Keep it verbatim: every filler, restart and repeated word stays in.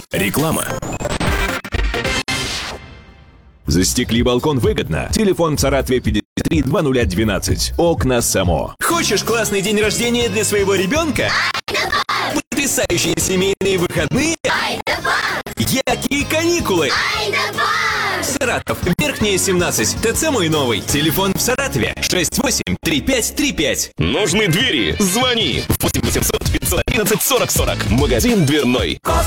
Реклама. Застекли балкон выгодно. Телефон в Саратове пятьдесят три двадцать двенадцать. Окна Само. Хочешь классный день рождения для своего ребенка? Айдапарк! Потрясающие семейные выходные? Айдапарк! Яркие каникулы? Айдапарк! Саратов, Верхняя, семнадцать. ТЦ «Мой новый». Телефон в Саратове шесть восемь три пять три пять. Нужны двери? Звони. восемь восемьсот пятьсот одиннадцать сорок сорок. Магазин дверной. Кос